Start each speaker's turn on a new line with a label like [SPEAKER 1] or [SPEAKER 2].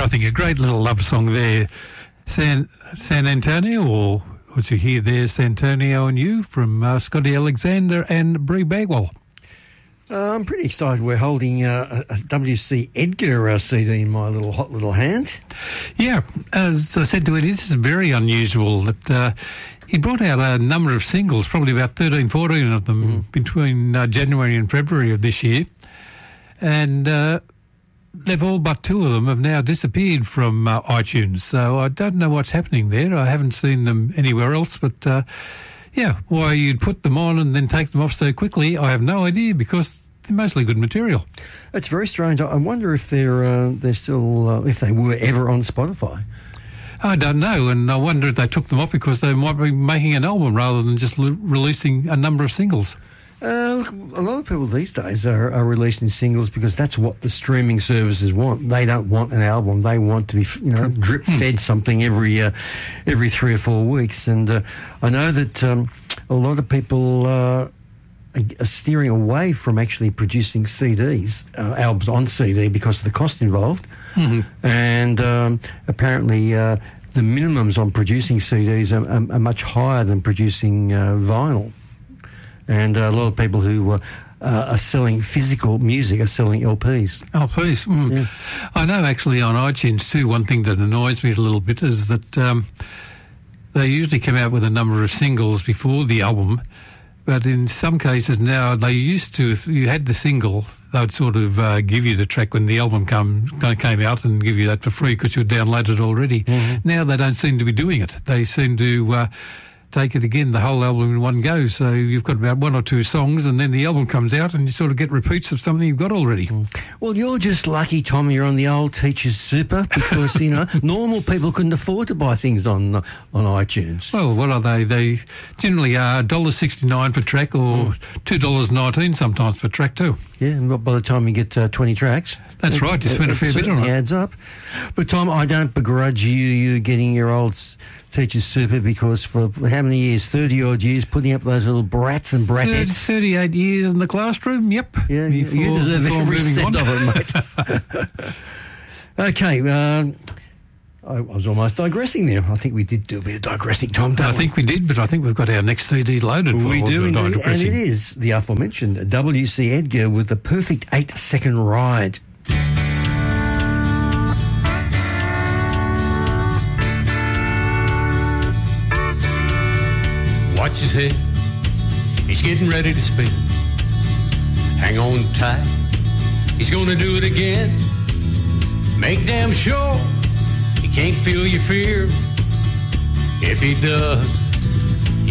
[SPEAKER 1] I think a great little love song there. San Antonio, or what you hear there, San Antonio and You, from Scotty Alexander and Bree Bagwell.
[SPEAKER 2] I'm pretty excited. We're holding a W.C. Edgar CD in my hot little hand.
[SPEAKER 1] Yeah, as I said to it, this is very unusual that he brought out a number of singles, probably about 13, 14 of them, between January and February of this year. And they've all but two of them have now disappeared from iTunes. So I don't know what's happening there. I haven't seen them anywhere else, but... yeah, why you'd put them on and then take them off so quickly, I have no idea, because they're mostly good material.
[SPEAKER 2] It's very strange. I wonder if they're still, if they were ever on Spotify.
[SPEAKER 1] I don't know, and I wonder if they took them off because they might be making an album rather than just releasing a number of singles.
[SPEAKER 2] Look, a lot of people these days are releasing singles because that's what the streaming services want. They don't want an album. They want to be, drip-fed something every 3 or 4 weeks. And I know that a lot of people are steering away from actually producing CDs, albums on CD, because of the cost involved. And apparently the minimums on producing CDs are much higher than producing vinyl. And a lot of people who are selling physical music are selling LPs.
[SPEAKER 1] LPs. Yeah. I know actually on iTunes too, one thing that annoys me a little bit is that they usually come out with a number of singles before the album, but in some cases now they used to, if you had the single, they'd sort of give you the track when the album came out and give you that for free because you'd downloaded it already. Now they don't seem to be doing it. They seem to... take it again, the whole album in one go. So you've got about one or two songs and then the album comes out and you sort of get repeats of something you've got already.
[SPEAKER 2] Well, you're just lucky, Tom, you're on the old Teacher's Super because, normal people couldn't afford to buy things on iTunes.
[SPEAKER 1] Well, what are they? They generally are $1.69 per track or $2.19 sometimes per track too.
[SPEAKER 2] Yeah, and by the time you get 20 tracks...
[SPEAKER 1] That's right, you spend a fair bit on it.
[SPEAKER 2] It adds up. But, Tom, I don't begrudge you getting your old Teacher's Super because for how many years? 30-odd years putting up those little brats and bratettes.
[SPEAKER 1] 38 years in the classroom, yep.
[SPEAKER 2] Yeah, you deserve every cent of it, mate. Okay, I was almost digressing there. I think we did do a bit of digressing, Tom,
[SPEAKER 1] I think we did, but I think we've got our next CD loaded.
[SPEAKER 2] We do indeed, and it is the aforementioned W.C. Edgar with the perfect 8-second ride.
[SPEAKER 3] Watch his head, he's getting ready to spin. Hang on tight, he's gonna do it again. Make damn sure he can't feel your fear. If he does,